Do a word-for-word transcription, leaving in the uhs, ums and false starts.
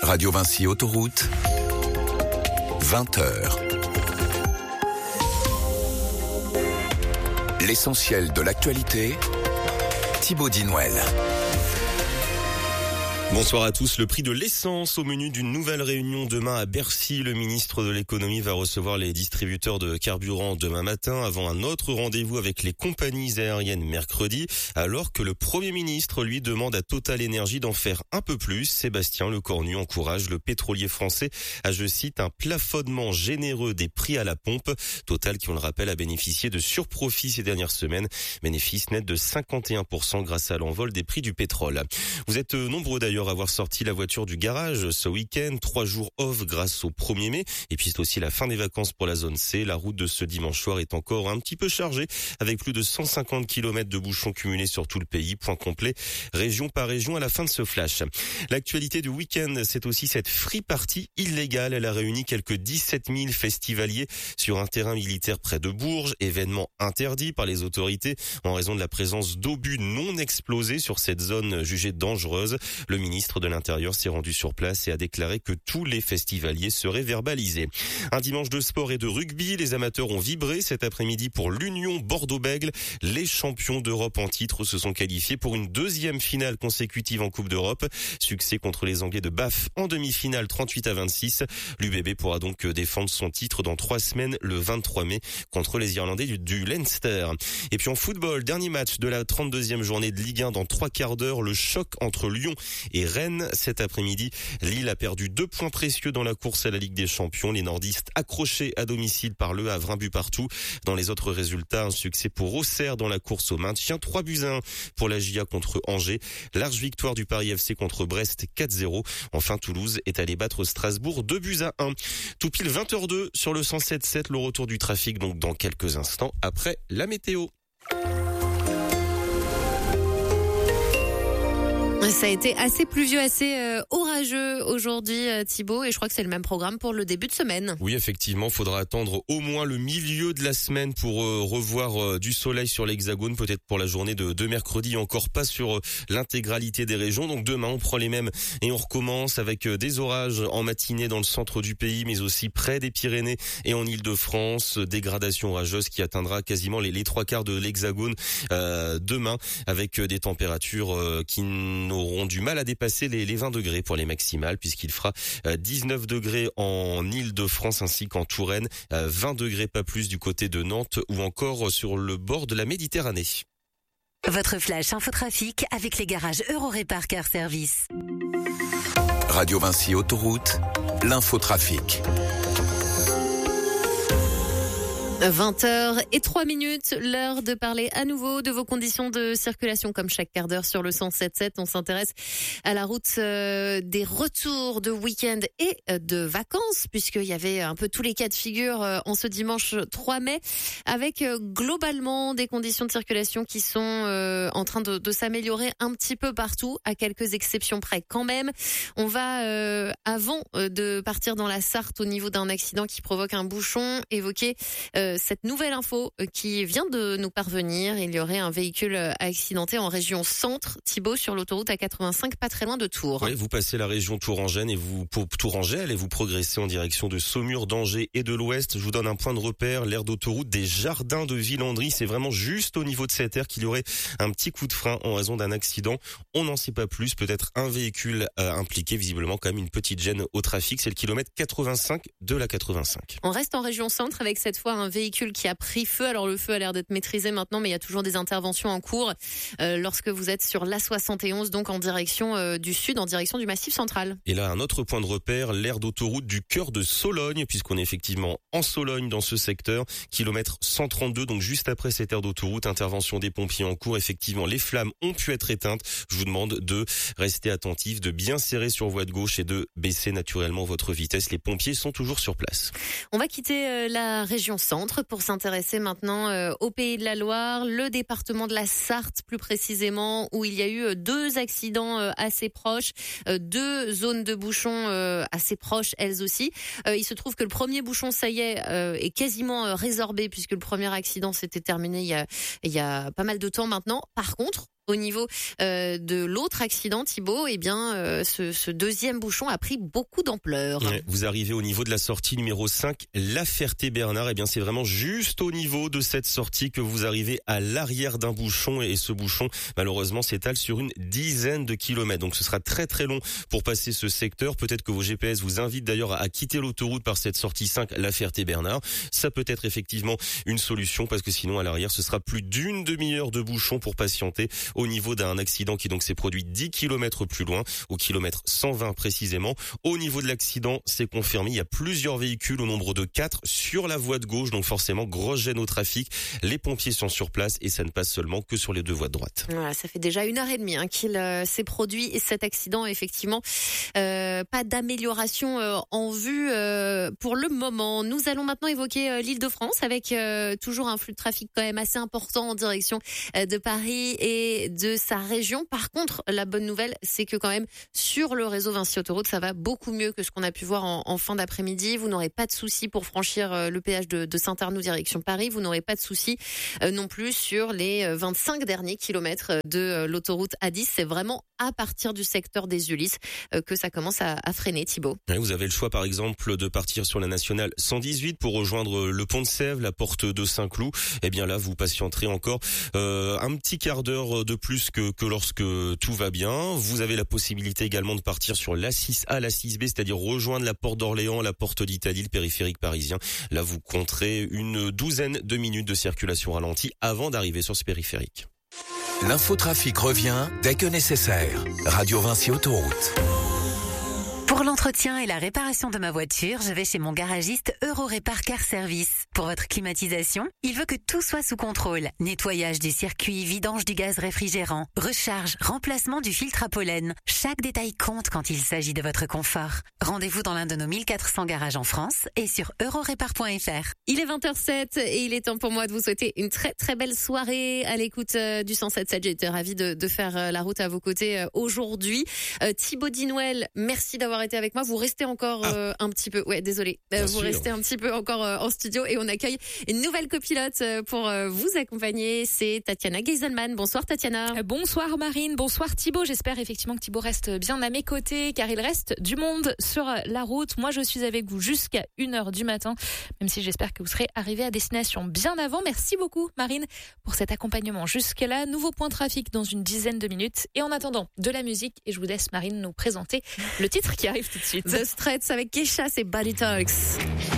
Radio Vinci Autoroute, vingt heures. L'essentiel de l'actualité, Thibaut Dinouel. Bonsoir à tous. Le prix de l'essence au menu d'une nouvelle réunion demain à Bercy. Le ministre de l'économie va recevoir les distributeurs de carburant demain matin avant un autre rendez-vous avec les compagnies aériennes mercredi, alors que le Premier ministre lui demande à Total Énergie d'en faire un peu plus. Sébastien Lecornu encourage le pétrolier français à, je cite, un plafonnement généreux des prix à la pompe. Total, qui on le rappelle, a bénéficié de surprofits ces dernières semaines. Bénéfice net de cinquante et un pour cent grâce à l'envol des prix du pétrole. Vous êtes nombreux d'ailleurs avoir sorti la voiture du garage ce week-end, trois jours off grâce au premier mai, et puis c'est aussi la fin des vacances pour la zone C. La route de ce dimanche soir est encore un petit peu chargée, avec plus de cent cinquante kilomètres de bouchons cumulés sur tout le pays. Point complet, région par région à la fin de ce flash. L'actualité du week-end, c'est aussi cette free party illégale. Elle a réuni quelques dix-sept mille festivaliers sur un terrain militaire près de Bourges, événement interdit par les autorités en raison de la présence d'obus non explosés sur cette zone jugée dangereuse. Le ministre de l'Intérieur s'est rendu sur place et a déclaré que tous les festivaliers seraient verbalisés. Un dimanche de sport et de rugby, les amateurs ont vibré cet après-midi pour l'Union Bordeaux-Bègles. Les champions d'Europe en titre se sont qualifiés pour une deuxième finale consécutive en Coupe d'Europe. Succès contre les Anglais de Bath en demi-finale trente-huit à vingt-six. L'U B B pourra donc défendre son titre dans trois semaines le vingt-trois mai contre les Irlandais du, du Leinster. Et puis en football, dernier match de la trente-deuxième journée de Ligue un dans trois quarts d'heure. Le choc entre Lyon et Rennes cet après-midi. Lille a perdu deux points précieux dans la course à la Ligue des Champions. Les nordistes accrochés à domicile par Le Havre, un but partout. Dans les autres résultats, un succès pour Auxerre dans la course au maintien. trois buts à un pour la J A contre Angers. Large victoire du Paris F C contre Brest quatre zéro. Enfin, Toulouse est allé battre Strasbourg deux buts à un. Tout pile vingt heures deux sur le cent sept sept. Le retour du trafic donc dans quelques instants après la météo. Ça a été assez pluvieux, assez euh, orageux aujourd'hui, euh, Thibaut, et je crois que c'est le même programme pour le début de semaine. Oui, effectivement, faudra attendre au moins le milieu de la semaine pour euh, revoir euh, du soleil sur l'Hexagone, peut-être pour la journée de, de mercredi, encore pas sur euh, l'intégralité des régions. Donc demain, on prend les mêmes et on recommence avec euh, des orages en matinée dans le centre du pays, mais aussi près des Pyrénées et en Île-de-France. Dégradation orageuse qui atteindra quasiment les, les trois quarts de l'Hexagone euh, demain, avec euh, des températures euh, qui auront du mal à dépasser les, les vingt degrés pour les maximales, puisqu'il fera euh, dix-neuf degrés en Île-de-France ainsi qu'en Touraine, euh, vingt degrés pas plus du côté de Nantes ou encore sur le bord de la Méditerranée. Votre flash infotrafic avec les garages Eurorépar Car Service. Radio Vinci Autoroute, l'infotrafic. vingt heures et trois minutes, l'heure de parler à nouveau de vos conditions de circulation comme chaque quart d'heure sur le cent sept sept. On s'intéresse à la route euh, des retours de week-end et euh, de vacances, puisqu'il y avait un peu tous les cas de figure euh, en ce dimanche trois mai, avec euh, globalement des conditions de circulation qui sont euh, en train de, de s'améliorer un petit peu partout, à quelques exceptions près quand même. On va, euh, avant euh, de partir dans la Sarthe au niveau d'un accident qui provoque un bouchon, évoquer euh, cette nouvelle info qui vient de nous parvenir. Il y aurait un véhicule accidenté en région centre, Thibaut, sur l'autoroute A quatre-vingt-cinq, pas très loin de Tours. Oui, vous passez la région tourangelle et vous pour Tourangelle et vous progressez en direction de Saumur, d'Angers et de l'Ouest. Je vous donne un point de repère, l'aire d'autoroute des Jardins de Villandry. C'est vraiment juste au niveau de cette aire qu'il y aurait un petit coup de frein en raison d'un accident. On n'en sait pas plus. Peut-être un véhicule euh, impliqué, visiblement quand même une petite gêne au trafic. C'est le kilomètre quatre-vingt-cinq de la quatre-vingt-cinq. On reste en région centre avec cette fois un véhicule qui a pris feu. Alors le feu a l'air d'être maîtrisé maintenant, mais il y a toujours des interventions en cours euh, lorsque vous êtes sur l'A soixante et onze, donc en direction euh, du sud, en direction du Massif central. Et là, un autre point de repère, l'aire d'autoroute du cœur de Sologne, puisqu'on est effectivement en Sologne dans ce secteur, kilomètre cent trente-deux, donc juste après cette aire d'autoroute, intervention des pompiers en cours. Effectivement, les flammes ont pu être éteintes. Je vous demande de rester attentif, de bien serrer sur voie de gauche et de baisser naturellement votre vitesse. Les pompiers sont toujours sur place. On va quitter euh, la région centre pour s'intéresser maintenant euh, au Pays de la Loire, le département de la Sarthe plus précisément, où il y a eu deux accidents euh, assez proches, euh, deux zones de bouchons euh, assez proches elles aussi. Euh, il se trouve que le premier bouchon, ça y est, euh, est quasiment euh, résorbé puisque le premier accident s'était terminé il y a, il y a pas mal de temps maintenant. Par contre, Au niveau euh, de l'autre accident, Thibaut, eh bien, euh, ce, ce deuxième bouchon a pris beaucoup d'ampleur. Ouais, vous arrivez au niveau de la sortie numéro cinq, La Ferté-Bernard. Eh bien, c'est vraiment juste au niveau de cette sortie que vous arrivez à l'arrière d'un bouchon. Et ce bouchon, malheureusement, s'étale sur une dizaine de kilomètres. Donc, ce sera très très long pour passer ce secteur. Peut-être que vos G P S vous invitent d'ailleurs à quitter l'autoroute par cette sortie cinq, La Ferté-Bernard. Ça peut être effectivement une solution parce que sinon, à l'arrière, ce sera plus d'une demi-heure de bouchon pour patienter au niveau d'un accident qui donc s'est produit dix kilomètres plus loin, au kilomètre cent vingt précisément. Au niveau de l'accident, c'est confirmé, il y a plusieurs véhicules au nombre de quatre sur la voie de gauche, donc forcément grosse gêne au trafic. Les pompiers sont sur place et ça ne passe seulement que sur les deux voies de droite. Voilà, ça fait déjà une heure et demie hein, qu'il euh, s'est produit cet accident, effectivement. Euh, pas d'amélioration euh, en vue euh, pour le moment. Nous allons maintenant évoquer euh, l'Île-de-France avec euh, toujours un flux de trafic quand même assez important en direction euh, de Paris et de sa région. Par contre, la bonne nouvelle, c'est que quand même sur le réseau Vinci Autoroute, ça va beaucoup mieux que ce qu'on a pu voir en, en fin d'après-midi. Vous n'aurez pas de soucis pour franchir euh, le péage de, de Saint-Arnoux direction Paris. Vous n'aurez pas de soucis euh, non plus sur les euh, vingt-cinq derniers kilomètres de euh, l'autoroute A dix. C'est vraiment à partir du secteur des Ulysses euh, que ça commence à, à freiner, Thibaut. Ouais, vous avez le choix par exemple de partir sur la nationale cent dix-huit pour rejoindre le pont de Sèvres, la porte de Saint-Cloud. Eh bien là, vous patienterez encore euh, un petit quart d'heure de plus que, que lorsque tout va bien. Vous avez la possibilité également de partir sur l'A six A, l'A six B, c'est-à-dire rejoindre la porte d'Orléans, la porte d'Italie, le périphérique parisien. Là, vous compterez une douzaine de minutes de circulation ralentie avant d'arriver sur ce périphérique. L'infotrafic revient dès que nécessaire. Radio Vinci Autoroute. Pour l'entretien et la réparation de ma voiture, je vais chez mon garagiste Eurorépar Car Service. Pour votre climatisation, il veut que tout soit sous contrôle. Nettoyage du circuit, vidange du gaz réfrigérant, recharge, remplacement du filtre à pollen. Chaque détail compte quand il s'agit de votre confort. Rendez-vous dans l'un de nos mille quatre cents garages en France et sur eurorépar point f r. Il est vingt heures zéro sept et il est temps pour moi de vous souhaiter une très très belle soirée à l'écoute euh, du cent sept sept. J'ai été ravie de, de faire euh, la route à vos côtés euh, aujourd'hui. Euh, Thibaut Dinouel, merci d'avoir été avec moi. Vous restez encore euh, ah. un petit peu. Ouais, désolé. Euh, vous sûr. restez un petit peu encore euh, en studio et on accueille une nouvelle copilote euh, pour euh, vous accompagner. C'est Tatiana Geiselman. Bonsoir Tatiana. Euh, bonsoir Marine. Bonsoir Thibaut. J'espère effectivement que Thibaut reste bien à mes côtés car il reste du monde sur la route. Moi, je suis avec vous jusqu'à une heure du matin, même si j'espère que vous serez arrivés à destination bien avant. Merci beaucoup Marine pour cet accompagnement jusqu'à là. Nouveau point trafic dans une dizaine de minutes et en attendant de la musique et je vous laisse Marine nous présenter le titre qui arrive tout de suite. The Straits avec Kesha, c'est Body Talks.